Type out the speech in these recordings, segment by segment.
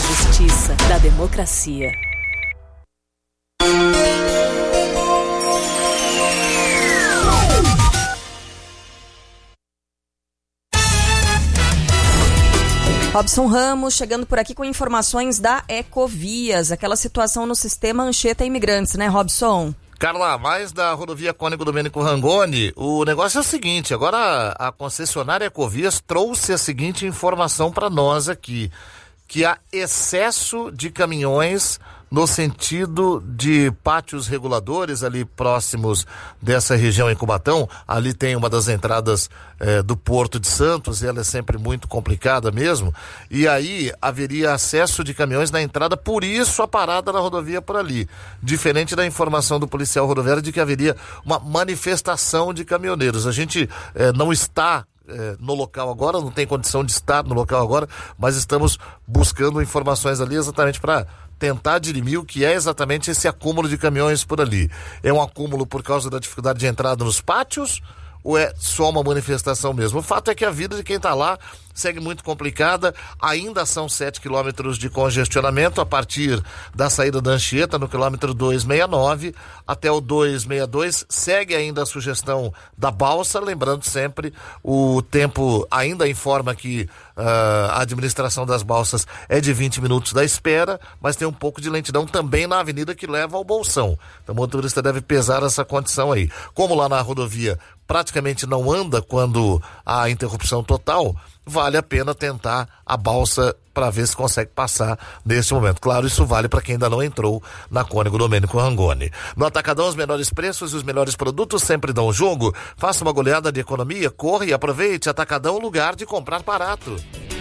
justiça, da democracia. Robson Ramos chegando por aqui com informações da Ecovias, aquela situação no sistema Anchieta Imigrantes, né, Robson? Carla, mais da rodovia Cônego Domênico Rangoni, o negócio é o seguinte, agora a concessionária Ecovias trouxe a seguinte informação para nós aqui, que há excesso de caminhões no sentido de pátios reguladores ali próximos dessa região em Cubatão. Ali tem uma das entradas do Porto de Santos e ela é sempre muito complicada mesmo, e aí haveria acesso de caminhões na entrada, por isso a parada na rodovia por ali, diferente da informação do policial rodoviário de que haveria uma manifestação de caminhoneiros. A gente não está no local agora, não tem condição de estar no local agora, mas estamos buscando informações ali exatamente para tentar dirimir o que é exatamente esse acúmulo de caminhões por ali. É um acúmulo por causa da dificuldade de entrada nos pátios ou é só uma manifestação mesmo? O fato é que a vida de quem está lá segue muito complicada, ainda são 7 quilômetros de congestionamento a partir da saída da Anchieta no quilômetro 269 até o 262, segue ainda a sugestão da balsa, lembrando sempre o tempo ainda informa que a administração das balsas é de 20 minutos da espera, mas tem um pouco de lentidão também na avenida que leva ao Bolsão, então o motorista deve pesar essa condição aí. Como lá na rodovia praticamente não anda quando há interrupção total, vale a pena tentar a balsa para ver se consegue passar nesse momento. Claro, isso vale para quem ainda não entrou na Cônego Domênico Rangoni. No Atacadão, os menores preços e os melhores produtos sempre dão jogo. Faça uma goleada de economia, corra e aproveite. Atacadão, lugar de comprar barato.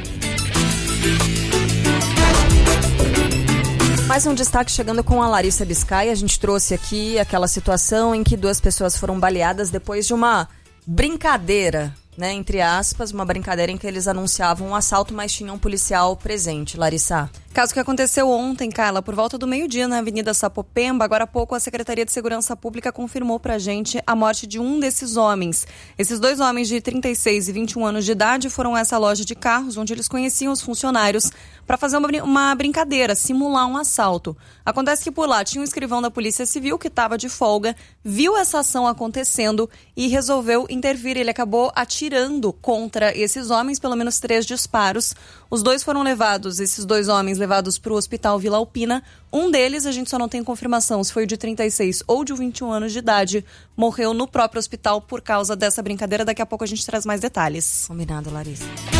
Mais um destaque chegando com a Larissa Biscay. A gente trouxe aqui aquela situação em que 2 pessoas foram baleadas depois de uma brincadeira, né, entre aspas, uma brincadeira em que eles anunciavam um assalto, mas tinha um policial presente. Larissa. Caso que aconteceu ontem, Carla, por volta do meio-dia na Avenida Sapopemba. Agora há pouco a Secretaria de Segurança Pública confirmou pra gente a morte de um desses homens. Esses 2 homens de 36 e 21 anos de idade foram a essa loja de carros, onde eles conheciam os funcionários, para fazer uma brincadeira, simular um assalto. Acontece que por lá tinha um escrivão da Polícia Civil que estava de folga, viu essa ação acontecendo e resolveu intervir. Ele acabou atirando contra esses homens, pelo menos 3 disparos. Os 2 foram levados, esses 2 homens levados para o Hospital Vila Alpina. Um deles, a gente só não tem confirmação se foi o de 36 ou de 21 anos de idade, morreu no próprio hospital por causa dessa brincadeira. Daqui a pouco a gente traz mais detalhes. Combinado, Larissa.